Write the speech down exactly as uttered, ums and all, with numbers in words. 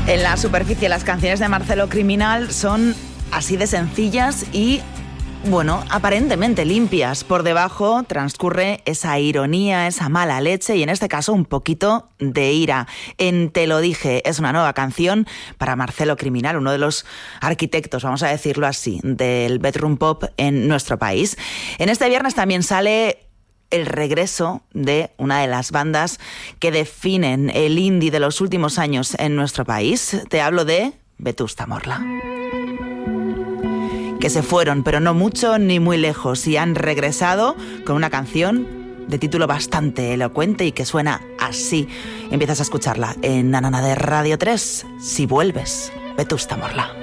En la superficie, las canciones de Marcelo Criminal son así de sencillas y, bueno, aparentemente limpias. Por debajo transcurre esa ironía, esa mala leche y en este caso un poquito de ira. En Te lo dije es una nueva canción para Marcelo Criminal, uno de los arquitectos, vamos a decirlo así, del bedroom pop en nuestro país. En este viernes también sale el regreso de una de las bandas que definen el indie de los últimos años en nuestro país. Te hablo de Vetusta Morla. Que se fueron, pero no mucho ni muy lejos, y han regresado con una canción de título bastante elocuente y que suena así. Empiezas a escucharla en Nanana de Radio tres. Si vuelves, Vetusta Morla.